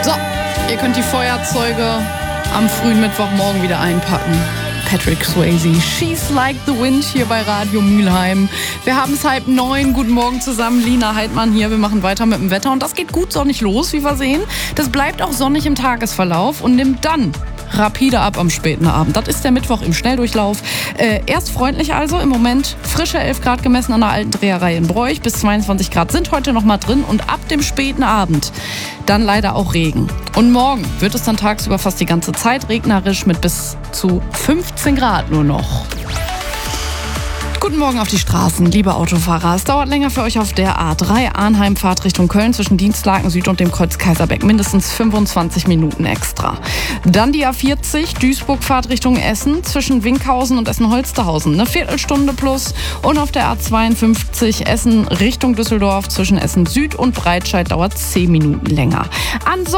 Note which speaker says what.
Speaker 1: So, ihr könnt die Feuerzeuge am frühen Mittwochmorgen wieder einpacken. Patrick Swayze, She's Like the Wind hier bei Radio Mülheim. Wir haben es 8:30. Guten Morgen zusammen, Lina Heidmann hier. Wir machen weiter mit dem Wetter und das geht gut sonnig los, wie wir sehen. Das bleibt auch sonnig im Tagesverlauf und nimmt dann rapide ab am späten Abend. Das ist der Mittwoch im Schnelldurchlauf. Erst freundlich also, im Moment frische 11 Grad gemessen an der alten Dreherei in Broich. Bis 22 Grad sind heute noch mal drin und ab dem späten Abend dann leider auch Regen. Und morgen wird es dann tagsüber fast die ganze Zeit regnerisch mit bis zu 15 Grad nur noch. Guten Morgen auf die Straßen, liebe Autofahrer. Es dauert länger für euch auf der A3 Arnheim-Fahrt Richtung Köln zwischen Dienstlaken Süd und dem Kreuz Kaiserbeck. Mindestens 25 Minuten extra. Dann die A40 Duisburg-Fahrt Richtung Essen zwischen Winkhausen und Essen-Holsterhausen. Eine Viertelstunde plus. Und auf der A52 Essen Richtung Düsseldorf zwischen Essen Süd und Breitscheid dauert 10 Minuten länger.